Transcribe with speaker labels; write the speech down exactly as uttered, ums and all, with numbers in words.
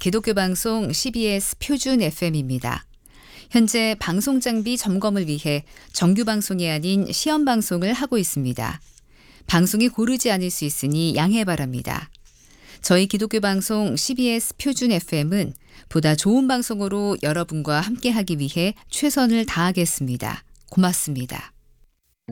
Speaker 1: 기독교 방송 씨비에스 표준 에프엠입니다. 현재 방송 장비 점검을 위해 정규 방송이 아닌 시험 방송을 하고 있습니다. 방송이 고르지 않을 수 있으니 양해 바랍니다. 저희 기독교 방송 씨비에스 표준 에프엠은 보다 좋은 방송으로 여러분과 함께하기 위해 최선을 다하겠습니다. 고맙습니다.